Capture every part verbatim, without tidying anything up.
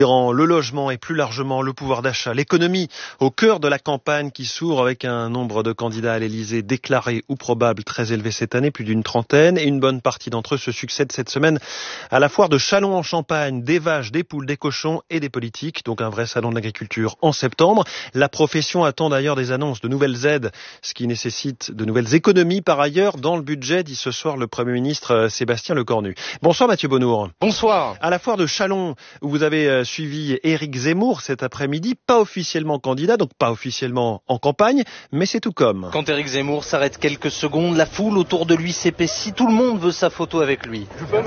Le logement et plus largement le pouvoir d'achat, l'économie au cœur de la campagne qui s'ouvre avec un nombre de candidats à l'Elysée déclarés ou probables très élevé cette année, plus d'une trentaine, et une bonne partie d'entre eux se succèdent cette semaine à la foire de Châlons en Champagne, des vaches, des poules, des cochons et des politiques, donc un vrai salon de l'agriculture en septembre. La profession attend d'ailleurs des annonces de nouvelles aides, ce qui nécessite de nouvelles économies par ailleurs dans le budget, dit ce soir le Premier ministre Sébastien Lecornu. Bonsoir Mathieu Bonnour. Bonsoir. À la foire de Châlons, où vous avez suivi Éric Zemmour cet après-midi, pas officiellement candidat, donc pas officiellement en campagne, mais c'est tout comme. Quand Éric Zemmour s'arrête quelques secondes, la foule autour de lui s'épaissit, tout le monde veut sa photo avec lui.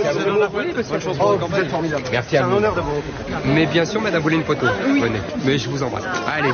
Merci à vous. Mais bien sûr, madame, vous voulez une photo? Oui. Venez. Mais je vous embrasse. Allez.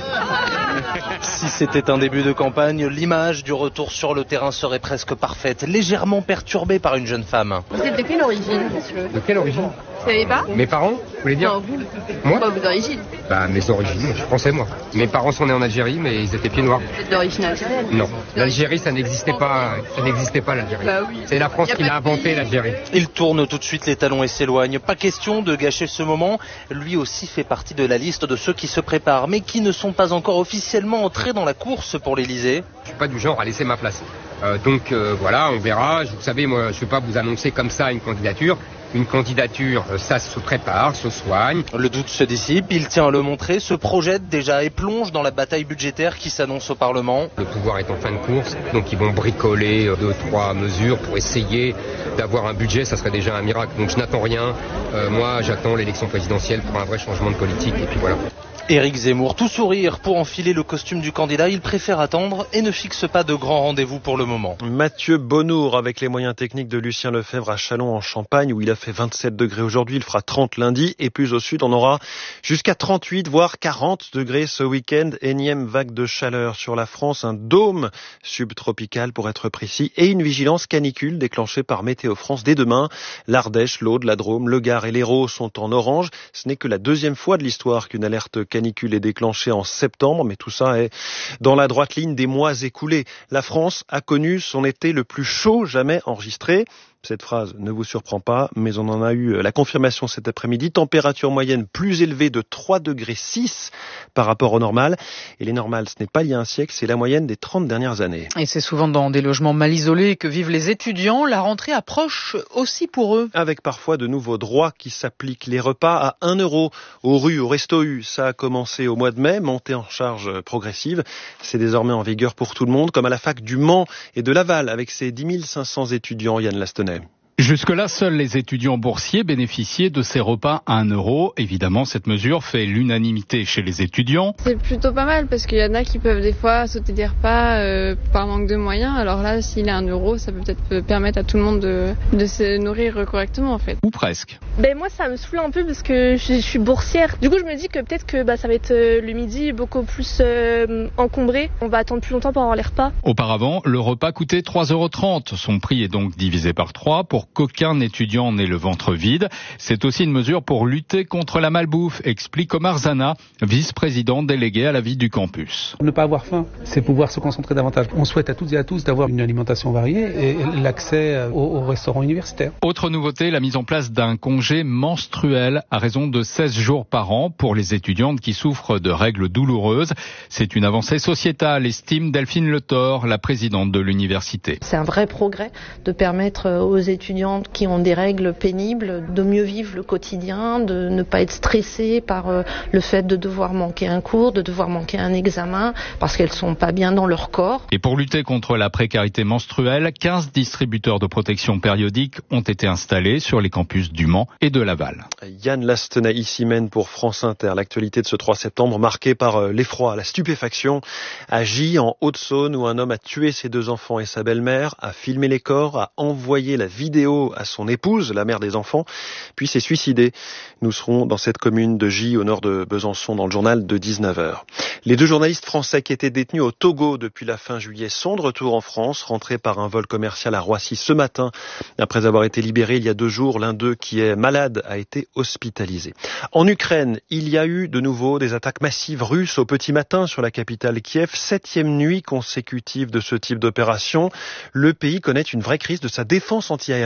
Si c'était un début de campagne, l'image du retour sur le terrain serait presque parfaite, légèrement perturbée par une jeune femme. Vous êtes de quelle origine, monsieur? De quelle origine? Vous savez pas? Mes parents, vous voulez dire? Non, vous. Moi? Pas vos origines. Bah, mes origines, je suis français, moi. Mes parents sont nés en Algérie, mais ils étaient pieds noirs. Vous êtes d'origine algérienne? Non. L'Algérie, ça n'existait pas, ça n'existait pas, l'Algérie. Bah oui. C'est la France qui l'a inventé, l'Algérie. Il tourne tout de suite les talons et s'éloigne. Pas question de gâcher ce moment. Lui aussi fait partie de la liste de ceux qui se préparent, mais qui ne sont pas encore officiellement entrés dans la course pour l'Elysée. Je suis pas du genre à laisser ma place. Euh, donc euh, voilà, on verra. Vous savez, moi, je ne vais pas vous annoncer comme ça une candidature. Une candidature, ça se prépare, se soigne. Le doute se dissipe, il tient à le montrer, se projette déjà et plonge dans la bataille budgétaire qui s'annonce au Parlement. Le pouvoir est en fin de course, donc ils vont bricoler deux, trois mesures pour essayer d'avoir un budget, ça serait déjà un miracle. Donc je n'attends rien. Euh, moi, j'attends l'élection présidentielle pour un vrai changement de politique et puis voilà. Éric Zemmour, tout sourire pour enfiler le costume du candidat, il préfère attendre et ne fixe pas de grands rendez-vous pour le moment. Mathieu Bonnour avec les moyens techniques de Lucien Lefebvre à Châlons en Champagne où il a fait vingt-sept degrés aujourd'hui, il fera trente lundi et plus au sud on aura jusqu'à trente-huit voire quarante degrés ce week-end. Énième vague de chaleur sur la France, un dôme subtropical pour être précis et une vigilance canicule déclenchée par Météo France dès demain. L'Ardèche, l'Aude, la Drôme, le Gard et l'Hérault sont en orange. Ce n'est que la deuxième fois de l'histoire qu'une alerte canicule canicule est déclenchée en septembre, mais tout ça est dans la droite ligne des mois écoulés. La France a connu son été le plus chaud jamais enregistré. Cette phrase ne vous surprend pas, mais on en a eu la confirmation cet après-midi. Température moyenne plus élevée de trois degrés six par rapport au normal. Et les normales, ce n'est pas il y a un siècle, c'est la moyenne des trente dernières années. Et c'est souvent dans des logements mal isolés que vivent les étudiants. La rentrée approche aussi pour eux. Avec parfois de nouveaux droits qui s'appliquent. Les repas à un euro aux rues, au Resto U. Ça a commencé au mois de mai, montée en charge progressive. C'est désormais en vigueur pour tout le monde, comme à la fac du Mans et de Laval, avec ses dix mille cinq cents étudiants. Yann Lastenay. Jusque-là, seuls les étudiants boursiers bénéficiaient de ces repas à un euro. Évidemment, cette mesure fait l'unanimité chez les étudiants. C'est plutôt pas mal parce qu'il y en a qui peuvent des fois sauter des repas euh, par manque de moyens. Alors là, s'il est à un euro, ça peut peut-être permettre à tout le monde de, de se nourrir correctement en fait. Ou presque. Ben moi, ça me saoule un peu parce que je, je suis boursière. Du coup, je me dis que peut-être que bah, ça va être euh, le midi beaucoup plus euh, encombré. On va attendre plus longtemps pour avoir les repas. Auparavant, le repas coûtait trois euros trente. Son prix est donc divisé par trois pour qu'aucun étudiant n'ait le ventre vide. C'est aussi une mesure pour lutter contre la malbouffe, explique Omar Zana, vice-président délégué à la vie du campus. Ne pas avoir faim, c'est pouvoir se concentrer davantage. On souhaite à toutes et à tous d'avoir une alimentation variée et l'accès au, au restaurant universitaire. Autre nouveauté, la mise en place d'un congé menstruel à raison de seize jours par an pour les étudiantes qui souffrent de règles douloureuses. C'est une avancée sociétale, estime Delphine Le Thor, la présidente de l'université. C'est un vrai progrès de permettre aux étudiants qui ont des règles pénibles de mieux vivre le quotidien, de ne pas être stressées par euh, le fait de devoir manquer un cours, de devoir manquer un examen, parce qu'elles sont pas bien dans leur corps. Et pour lutter contre la précarité menstruelle, quinze distributeurs de protection périodique ont été installés sur les campus du Mans et de Laval. Yann Lastenay ici mène pour France Inter. L'actualité de ce trois septembre marquée par l'effroi, la stupéfaction à Gy, en Haute-Saône, où un homme a tué ses deux enfants et sa belle-mère, a filmé les corps, a envoyé la vidéo à son épouse, la mère des enfants, puis s'est suicidé. Nous serons dans cette commune de Gy, au nord de Besançon, dans le journal de dix-neuf heures. Les deux journalistes français qui étaient détenus au Togo depuis la fin juillet sont de retour en France, rentrés par un vol commercial à Roissy ce matin. Après avoir été libérés il y a deux jours, l'un d'eux qui est malade a été hospitalisé. En Ukraine, il y a eu de nouveau des attaques massives russes au petit matin sur la capitale Kiev. Septième nuit consécutive de ce type d'opération. Le pays connaît une vraie crise de sa défense antiaérienne.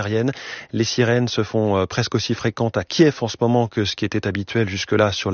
aérienne. Les sirènes se font presque aussi fréquentes à Kiev en ce moment que ce qui était habituel jusque-là sur